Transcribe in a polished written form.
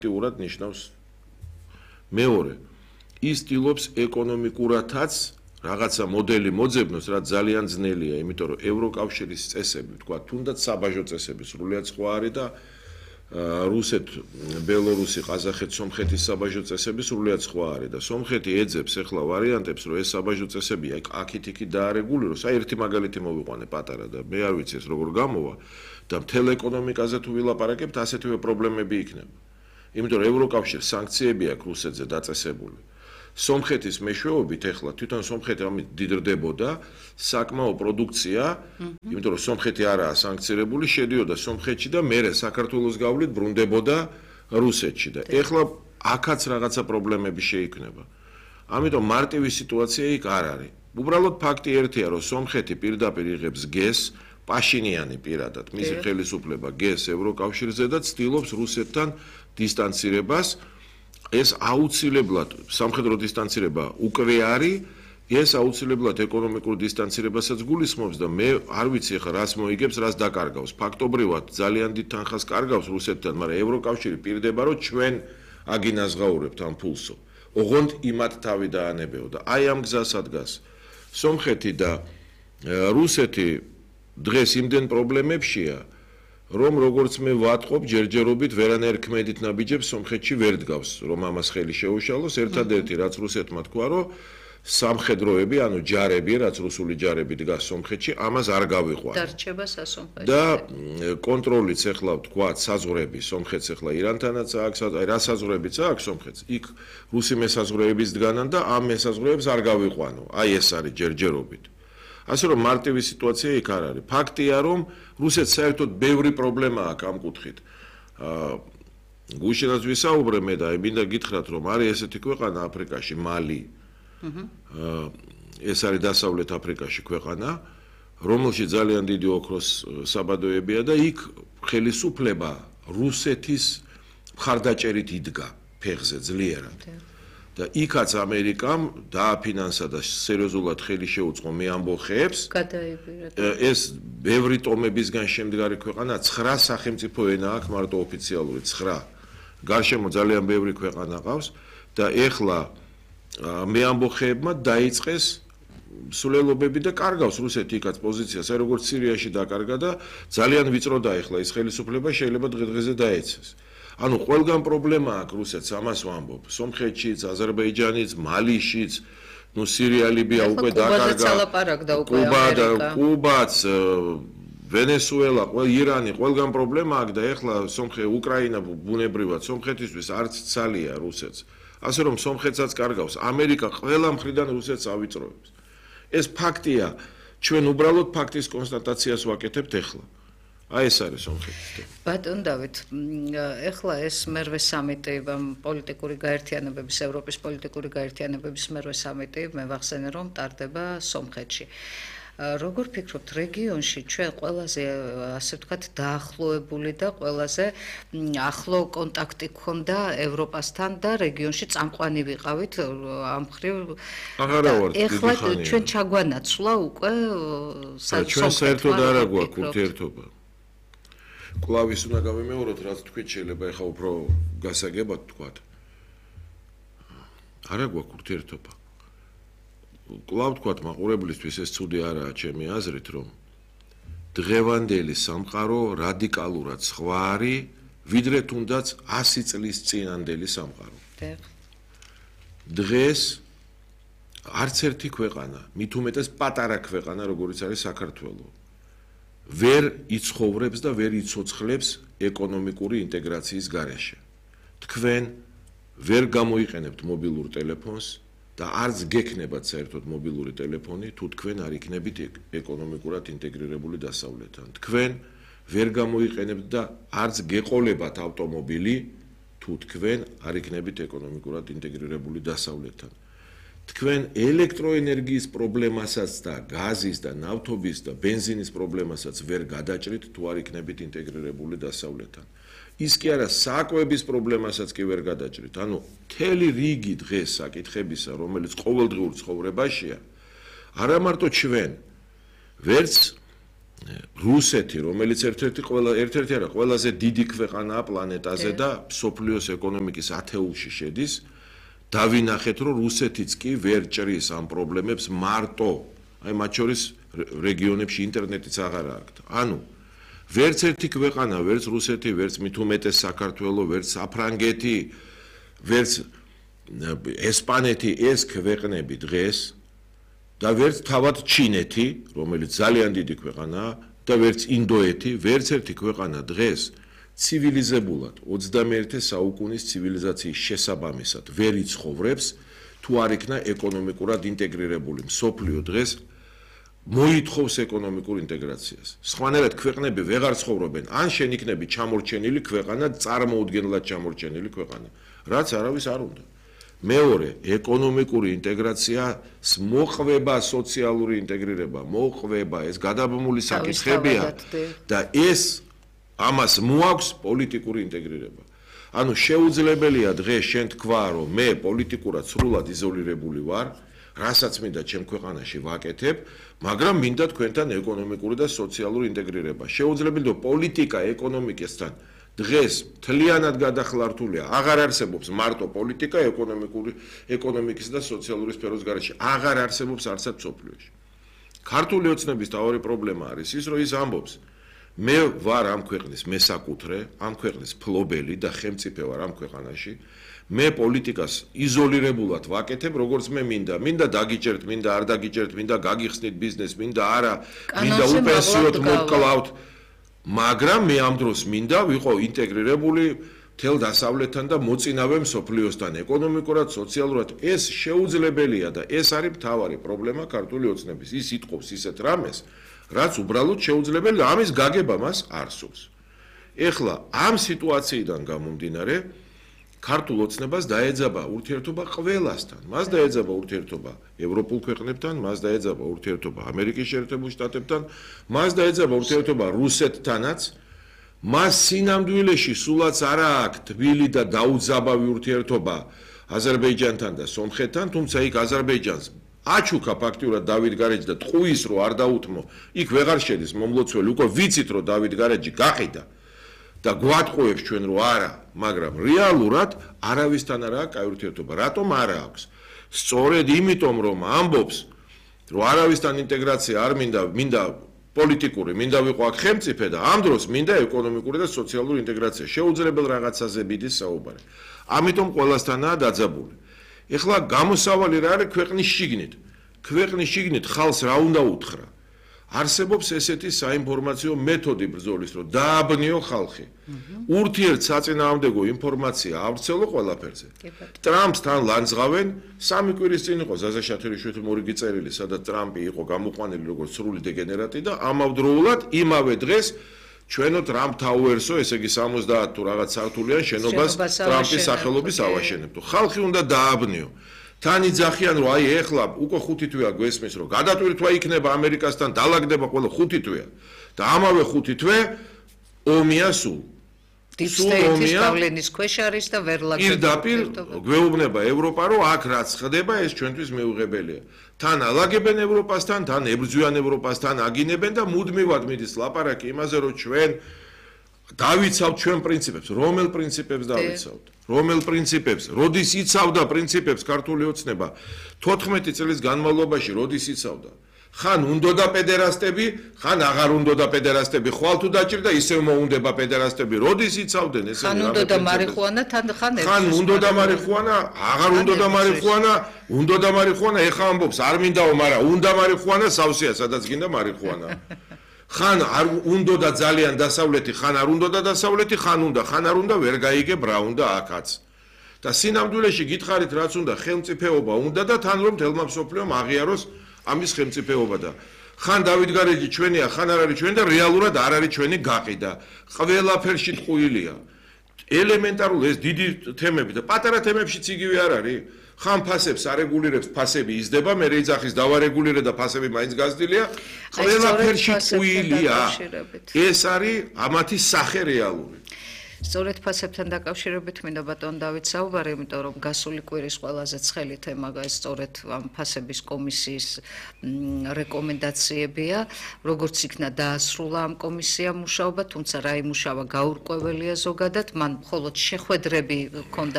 აქტიურად ნიშნავს მეორე ის ტილობს ეკონომიკურათაც რაღაცა მოდელი მოძებნოს, რაც ძალიან ძნელია, იმიტომ რომ ევროკავშირის წესები, თქვა, თუნდაც საბაჟო წესები სრულიად სხვა არის და რუსეთ, ბელორუსი, ყაზახეთი, სომხეთის საბაჟო წესები სრულიად სხვა არის და სომხეთი ეძებს ახლა ვარიანტებს, რომ ეს საბაჟო წესები აქ-იქ დაარეგულიროს. აი ერთი მაგალითი მოვიყვანე პატარა და მე არ ვიცი ეს როგორ გამოვა და მთელ ეკონომიკაზე თუ ვილაპარაკებთ, ასეთივე პრობლემები იქნება. იმიტომ რომ ევროკავშირის სანქციები აქვს რუსეთზე დაწესებული. სომხეთის მეშვეობით ახლა თვითონ სომხეთი ამით დიდრდებოდა საკმაო პროდუქცია, იმიტომ რომ სომხეთი არაა სანქცირებული, შედიოდა სომხეთში და მერე საქართველოს გავლით ბრუნდებოდა რუსეთში და ახლა აქაც რაღაცა პრობლემები შეიქმნება. ამიტომ მარტივი სიტუაცია იქ არ არის. უბრალოდ ფაქტი ერთია, რომ სომხეთი პირდაპირ იღებს გეზს, პაშინიანი პირადად, მისი ხელისუფლება გეზს ევროკავშირზე და ცდილობს რუსეთთან დისტანცირებას. ეს აუცილებლად სამხედრო დისტანცირება უკვე არის, ეს აუცილებლად ეკონომიკურ დისტანცირებასაც გულისხმობს და მე არ ვიცი ახლა რას მოიგებს, რას დაკარგავს. ფაქტობრივად ძალიან დიდ თანხას კარგავს რუსეთთან, მაგრამ ევროკავშირი პირდება, რომ ჩვენ აგინაზღაურებთ ამ ფულსო. ოღონდ იმათ თავი დაანებეო და აი ამ გზას ადგას. სომხეთი და რუსეთი დღეს იმდენ პრობლემებშია, რომ როგორც მე ვატყობ, ჯერჯერობით ვერანაირ ქმედით ნაბიჯებს სომხეთში ვერ დგავს, რომ ამას ხელი შეუშალოს. ერთადერთი რაც რუსეთმა თქვა, რომ სამხედროები, ანუ ჯარები, რაც რუსული ჯარები დგას სომხეთში, ამას არ გავიყვანო. დარჩება სასომხეთში. და კონტროლიც ახლა თქვა, საზღვრები სომხეთს ახლა ირანთანაც აქვს, აი რა საზღვრებიც აქვს სომხეთს. იქ რუსი მესაზღვრეების დგანან და ამ მესაზღვრეებს არ გავიყვანო. აი ეს არის ჯერჯერობით. ასე რომ მარტივი სიტუაცია იქ არ არის. ფაქტია, რომ რუსეთს საერთოდ ბევრი პრობლემა აქვს ამ კუთხით. გუშინაც ვისაუბრე მე და მინდა გითხრათ, რომ არის ესეთი ქვეყანა აფრიკაში, მალი. ეს არის დასავლეთ აფრიკაში ქვეყანა, რომელშიც ძალიან დიდი ოქროს საბადოებია და იქ ხელისუფლება რუსეთის მხარდაჭერით იდგა ფეხზე ძლიერად. და იქაც ამერიკამ დააფინანსა და სერიოზულად ხელი შეუწყო მე ამბოხეებს. ეს ბევრი ტომებისგან შემდგარი ქვეყანა, 9 სახელმწიფო ენა აქვს მარტო ოფიციალური 9. გარშემო ძალიან ბევრი ქვეყანა ყავს და ეხლა მე ამბოხეებმა დაიწყეს სულელობები და კარგავს რუსეთი იქაც პოზიციას, აი როგორც სირიაში დაკარგა და ძალიან ვიწროდა ეხლა ეს ხელისუფლება შეიძლება დღე-დღეზე დაეცეს. ანუ ყველგან პრობლემა აქვს რუსეთს, ამას ვამბობ. სომხეთშიც, აზერბაიჯანიც, მალიშიც, ნუ სირია, ლიბია უკვე დაკარგა. კუბაც, ვენესუელა, ირანი, ყველგან პრობლემა აქვს და ეხლა უკრაინა ბუნებრივად სომხეთისთვის არც ცალია რუსეთს. ასე რომ სომხეთსაც კარგავს. ამერიკა ყველა მხრიდან რუსეთს ავიწროებს. ეს ფაქტია, ჩვენ უბრალოდ ფაქტის კონსტატაციას ვაკეთებთ ეხლა. აი ეს არის სომხეთის თემა. ბატონ დავით, ეხლა ეს მერვე სამიტი პოლიტიკური გაერთიანებების, ევროპის პოლიტიკური გაერთიანებების მერვე სამიტი, მე ვახსენე რომ ტარდება სომხეთში. როგორ ფიქრობთ, რეგიონში ჩვენ ყველაზე ასე ვთქვათ დაახლოებული და ყველაზე ახლო კონტაქტი გქონდა ევროპასთან და რეგიონში წამყვანი ვიყავით ამ მხრივ. ეხლა ჩვენ ჩაგვანაცვლა უკვე ჩვენ საერთოდ არ აგვაქვს ურთიერთობა. კლავის უნდა გავიმეოროთ, რაც თქვით შეიძლება ეხა უფრო გასაგებად თქვათ. არ აგვაქვს ურთიერთობა. კლავ თქვათ მაყურებლისთვის ეს ცუდი არაა ჩემი აზრით, რომ დღევანდელი სამყარო რადიკალურად სხვა არის, ვიდრე თუნდაც 100 წლის წინანდელი სამყარო. დღეს არც ერთი ქვეყანა, მით უმეტეს პატარა ქვეყანა, როგორიც არის საქართველო, ვერ იცხოვრებს და ვერ იცოცხლებს ეკონომიკური ინტეგრაციის გარეშე. თქვენ ვერ გამოიყენებთ მობილურ ტელეფონს და არც გექნებათ საერთოდ მობილური ტელეფონი, თუ თქვენ არ იქნებით ეკონომიკურად ინტეგრირებული დასავლეთთან. თქვენ ვერ გამოიყენებთ და არც გეყოლებათ ავტომობილი, თუ თქვენ არ იქნებით ეკონომიკურად ინტეგრირებული დასავლეთთან. თქვენ ელექტროენერგიის პრობლემასაც და გაზის და ნავთობის და ბენზინის პრობლემასაც ვერ გადაჭრით, თუ არ იქნებით ინტეგრირებული დასავლეთთან. ის კი არა, საკვების პრობლემასაც კი ვერ გადაჭრით. ანუ მთელი რიგი დღეს საკითხებისა, რომელიც ყოველდღიურ ცხოვრებაშია, არა მარტო ჩვენ, ვერც რუსეთი, რომელიც ერთ-ერთი არა ყველაზე დიდი ქვეყანაა პლანეტაზე და მსოფლიოს ეკონომიკის ათეულში შედის, დავინახეთ, რომ რუსეთიც კი ვერ ჭრის ამ პრობლემებს მარტო, აი მათ შორის რეგიონებში ინტერნეტიც აღარ აქვს. ანუ ვერც ერთი ქვეყანა, ვერც რუსეთი, ვერც მით უმეტეს საქართველო, ვერც საფრანგეთი, ვერც ესპანეთი ეს ქვეყნები დღეს და ვერც თავად ჩინეთი, რომელიც ძალიან დიდი ქვეყანაა და ვერც ინდოეთი, ვერც ერთი ქვეყანა დღეს ცივილიზებულად 21 საუკუნის ცივილიზაციის შესაბამისად ვერ იცხოვრებს, თუ არ იქნა ეკონომიკურად ინტეგრირებული. მსოფლიო დღეს მოითხოვს ეკონომიკურ ინტეგრაციას. სხვანაირად ქვეყნები ვეღარ ცხოვრობენ, ან შენ იქნები ჩამორჩენილი ქვეყანა, წარმოუდგენლად ჩამორჩენილი ქვეყანა, რაც არავის არ უნდა. მეორე, ეკონომიკური ინტეგრაციას მოყვება სოციალური ინტეგრირება, მოყვება ეს გადაბმული საკითხებია და ეს ამას მოაქვს პოლიტიკური ინტეგრირება. ანუ შეუძლებელია დღეს შენ თქვა, რომ მე პოლიტიკურად სრულად იზოლირებული ვარ, რასაც მინდა ჩემ ქვეყანაში ვაკეთებ, მაგრამ მინდა თქვენთან ეკონომიკური და სოციალური ინტეგრირება. შეუძლებელია პოლიტიკა ეკონომიკასთან დღეს მთლიანად გადახლართულია, აღარ არსებობს მარტო პოლიტიკა ეკონომიკის და სოციალური სფეროს გარეშე, აღარ არსებობს არცად მსოფლიოში. ქართული ოცნების თავი პრობლემა არის ის, რომ ის ამბობს, მე ვარ ამ ქვეყნის მესაკუთრე, ამ ქვეყნის ფლობელი და ხელმწიფე ვარ ამ ქვეყანაში, მე პოლიტიკას იზოლირებულად ვაკეთებ, როგორც მე მინდა. მინდა დაგიჭერთ, მინდა არ დაგიჭერთ, მინდა გაგიხსნით ბიზნეს, მინდა არა, მინდა უპენსიოდ მოვკლავთ. მაგრამ მე ამ დროს მინდა ვიყო ინტეგრირებული მთელ დასავლეთთან და მოწინავე მსოფლიოსთან ეკონომიკურად, სოციალურად. ეს შეუძლებელია და ეს არის მთავარი პრობლემა ქართული ოცნების. ის იტყობს ისეთ რამეს, რაც უბრალოდ შეუძლებელია, ამის გაგება მას არ სურს. ეხლა ამ სიტუაციიდან გამომდინარე ქართულ ოცნებას დაეძაბა ურთიერთობა ყველასთან. მას დაეძაბა ურთიერთობა ევროპულ ქვეყნებთან, მას დაეძაბა ურთიერთობა ამერიკის შეერთებულ შტატებთან, მას დაეძაბა ურთიერთობა რუსეთთანაც. მას სინამდვილეში სულაც არ აქვს თბილი და დაუძაბავი ურთიერთობა აზერბაიჯანთან და სომხეთთან, თუმცა იქ აზერბაიჯანს აჩუქა ფაქტიურად დავით გარეჯი და ტყუის რო არ დაუთმო, იქ ვეღარ შედის მომლოცველი, უკვე ვიცით რომ დავით გარეჯი გაყიდა. და გვატყუებს ჩვენ რომ არა, მაგრამ რეალურად არავისთან არ აქვს კაი ურთიერთობა. რატომ არ აქვს? სწორედ იმიტომ რომ ამბობს, რომ არავისთან ინტეგრაცია არ მინდა პოლიტიკური, მინდა ვიყო აქ ხელმწიფე და ამ დროს მინდა ეკონომიკური და სოციალური ინტეგრაცია. შეუძლებელ რაღაცაზე მიდის საუბარი. ამიტომ ყველასთანაა დაძაბული. ეხლა გამოსავალი რა არის ქვეყნის შიგნით? ქვეყნის შიგნით ხალხს რა უნდა უთხრა? არსებობს ესეთი საინფორმაციო მეთოდი ბრძოლის, რომ დააბნიო ხალხი. ურთიერთსაწინააღმდეგო ინფორმაცია ავრცელო ყველაფერზე. ტრამპსთან ლანძღავენ, 3 კვირის წინ იყო ზაზა შათერიშვილის მორიგი წერილი, სადაც ტრამპი იყო გამოყვანილი როგორც სრული დეგენერატი და ამავდროულად იმავე დღეს ჩვენო ტრამპ თაუერსო, ესე იგი 70 თუ რაღაც სართულიან შენობას ტრამპის სახელობის ავაშენებთ. ხალხი უნდა დააბნიო. თან იძახიან რომ აი ეხლა უკვე 5 თვეა გვესმის რომ გადატვირთვა იქნება ამერიკასთან დალაგდება ყველა 5 თვეა და ამავე 5 თვე ომია სულ დიპსტეიტის გავლენის ქვეშ არის და ვერ ლაგდება პირდაპირ გვეუბნება ევროპა რომ აქ რაც ხდება ეს ჩვენთვის მეუღებელია თან ალაგებენ ევროპასთან თან ებრძვიან ევროპასთან აგინებენ და მუდმივად მიდის ლაპარაკი იმაზე რომ ჩვენ დავიცავთ ჩვენ პრინციპებს რომელ პრინციპებს დავიცავთ რომელ პრინციპებს, როდის იცავდა პრინციპებს ქართული ოცნება 14 წლის განმავლობაში როდის იცავდა? ხან უნდოდა პედერასტები, ხან აღარ უნდოდა პედერასტები, ხვალ თუ დაჭირდა ისევ მოუნდება პედერასტები, როდის იცავდნენ ესენი? ხან უნდოდა მარიხუანა, ხან უნდოდა მარიხუანა, აღარ უნდოდა მარიხუანა, უნდოდა მარიხუანა, ეხა ამბობს, არ მინდაო, მაგრამ უნდა მარიხუანა, სავსეა, სადაც გინდა მარიხუანა. ხან არ უნდოდა ძალიან დასავლეთი, ხან არ უნდოდა დასავლეთი, ხან არ უნდა, ვერ გაიგებ რა უნდა აქაც. და სინამდვილეში გითხარით რაც უნდა, ხელმწიფეობა უნდა და თან რომ თელმა მსოფლიომ აღიაროს ამის ხელმწიფეობა და ხან დავით გარეჯი ჩვენია, ხან არ არის ჩვენი და რეალურად არ არის ჩვენი გაყიდა. ყველაფერში ტყუილია. ელემენტარული ეს დიდი თემები და პატარა თემებშიც იგივე არ არის? ხან ფასებს არეგულირებს, ფასები იზრდება, მე რეიძახის დავარეგულირე და ფასები მაინც გაზრდილია. ყველაფერში ტყუილია. ეს არის ამათი სახე რეალური. სწორედ ფასებთან დაკავშირებით მინდა ბატონ დავით საუბარი, იმიტომ რომ გასული კვირის ყველაზე ცხელი თემა სწორედ ამ ფასების კომისიის რეკომენდაციებია, როგორც იქნა დაასრულა ამ კომისიამ მუშაობა, თუმცა რა იმუშავა გაურკვეველია ზოგადად, მან მხოლოდ შეხვედრები ჰქონდა